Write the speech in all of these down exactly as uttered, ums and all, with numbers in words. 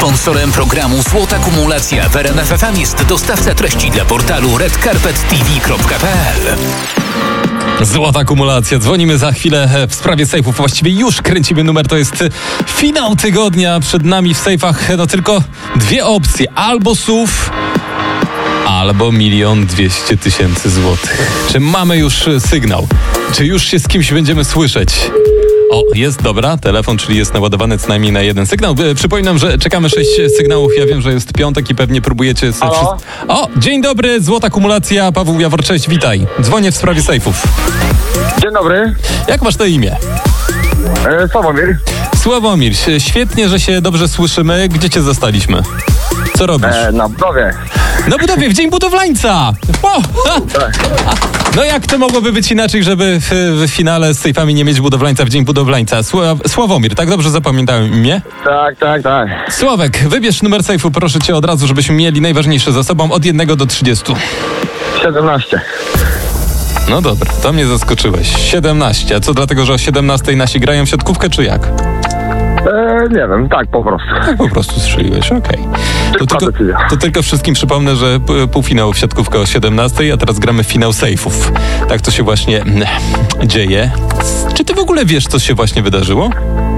Sponsorem programu Złota Kumulacja w R M F F M jest dostawca treści dla portalu red carpet t v kropka p l. Złota kumulacja. Dzwonimy za chwilę w sprawie sejfów. Właściwie już kręcimy numer. To jest finał tygodnia. Przed nami w sejfach no tylko dwie opcje. Albo S U V, albo milion dwieście tysięcy złotych. Czy mamy już sygnał? Czy już się z kimś będziemy słyszeć? O, jest, dobra, telefon, czyli jest naładowany co najmniej na jeden sygnał. Przypominam, że czekamy sześć sygnałów. Ja wiem, że jest piątek i pewnie próbujecie... Sobie Halo? wszyscy... O, dzień dobry, Złota Kumulacja, Paweł Jawor, cześć, witaj. Dzwonię w sprawie sejfów. Dzień dobry, Jak masz na imię? e, Sławomir. Sławomir, świetnie, że się dobrze słyszymy. Gdzie cię zastaliśmy? Co robisz? E, na budowie. Na budowie, w Dzień Budowlańca! O! Ha! Tak. No jak to mogłoby być inaczej, żeby w, w finale z sejfami nie mieć budowlańca w Dzień Budowlańca? Sła, Sławomir, tak dobrze zapamiętałem imię? Tak, tak, tak. Sławek, wybierz numer sejfu, proszę cię od razu, żebyśmy mieli najważniejsze za sobą od jednego do trzydziestu. siedemnaście. No dobra, to mnie zaskoczyłeś. siedemnaście, a co dlatego, że o siedemnastej nasi grają w siatkówkę, czy jak? E, nie wiem, tak po prostu. Tak po prostu strzeliłeś, okej. To, Szybka tylko, decyzja. to tylko wszystkim przypomnę, że p- półfinał w siatkówkę o siedemnastej, a teraz gramy finał sejfów. Tak to się właśnie mm, dzieje. Czy ty w ogóle wiesz, co się właśnie wydarzyło?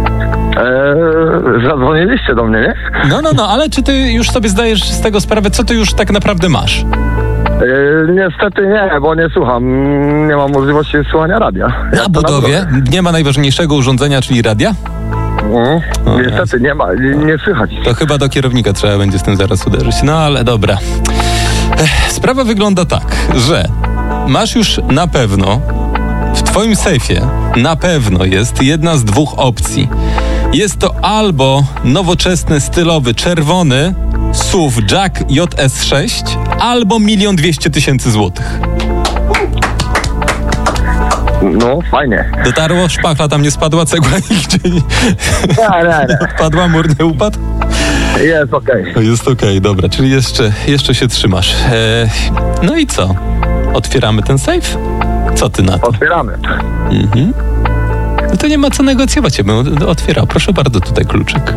E, zadzwoniliście do mnie, nie? No, no, no, ale czy ty już sobie zdajesz z tego sprawę, co ty już tak naprawdę masz? E, niestety nie, bo nie słucham. Nie mam możliwości słuchania radia. Jak Na to budowie nie ma najważniejszego urządzenia, czyli radia? Mhm. Niestety nie ma, nie, nie słychać. To chyba do kierownika trzeba będzie z tym zaraz uderzyć. No ale dobra. Ech, sprawa wygląda tak, że masz już na pewno w twoim sejfie na pewno jest jedna z dwóch opcji. Jest to albo nowoczesny, stylowy, czerwony S U V Jack J S sześć, albo milion dwieście tysięcy złotych. No, fajnie. Dotarło? Szpachla tam nie spadła, cegła nigdzie nie, Nie, nie, nie odpadła, mur nie upadł? nie. Jest okej. No jest okej, dobra, czyli jeszcze, jeszcze się trzymasz. E, no i co? Otwieramy ten sejf? Co ty na to? Otwieramy. Mhm. No to nie ma co negocjować, ja bym otwierał. Proszę bardzo, tutaj kluczyk.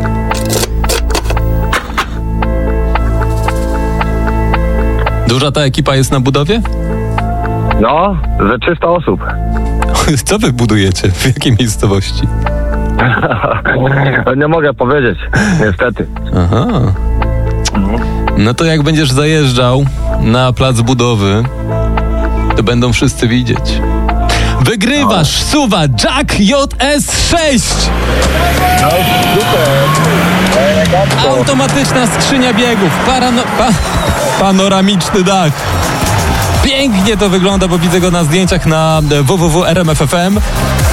Duża ta ekipa jest na budowie? No, ze trzysta osób. Co wy budujecie? W jakiej miejscowości? Nie mogę powiedzieć, niestety. Aha. No to jak będziesz zajeżdżał na plac budowy, to będą wszyscy widzieć. Wygrywasz suwa Jack J S sześć! No, super. Automatyczna skrzynia biegów, parano, pa, panoramiczny dach. Pięknie to wygląda, bo widzę go na zdjęciach na w w w kropka r m f f m.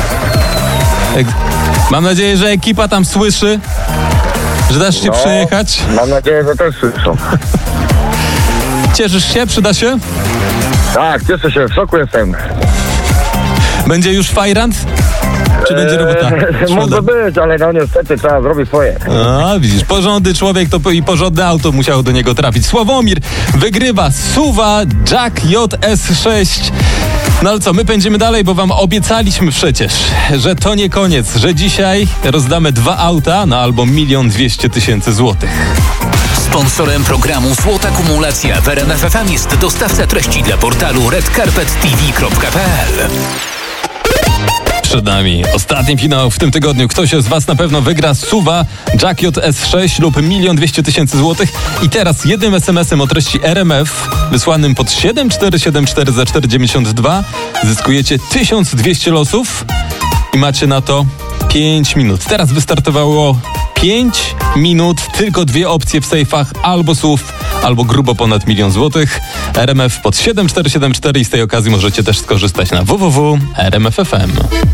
Mam nadzieję, że ekipa tam słyszy, że dasz się No, przejechać. Mam nadzieję, że też słyszą. Cieszysz się? Przyda się? Tak, cieszę się, w szoku jestem. Będzie już fajrant? Czy będzie robota? Eee, Może być, ale no niestety trzeba zrobić swoje. A, widzisz, porządny człowiek to po- i porządne auto musiało do niego trafić. Sławomir wygrywa suwa Jack J S sześć. No ale co, my pędzimy dalej, bo wam obiecaliśmy przecież, że to nie koniec, że dzisiaj rozdamy dwa auta na albo milion dwieście tysięcy złotych. Sponsorem programu Złota Kumulacja w R M F F M jest dostawca treści dla portalu red carpet t v kropka p l. Przed nami ostatni finał w tym tygodniu. Ktoś z was na pewno wygra suwa Jack J S sześć lub milion dwieście tysięcy złotych. I teraz jednym es em esem o treści R M F wysłanym pod siedem cztery siedem cztery za cztery dziewięćdziesiąt dwa zyskujecie tysiąc dwieście losów i macie na to pięć minut. Teraz wystartowało pięć minut, tylko dwie opcje w sejfach, albo S U V, albo grubo ponad milion złotych. R M F pod siedem cztery siedem cztery i z tej okazji możecie też skorzystać na w w w kropka r m f f m.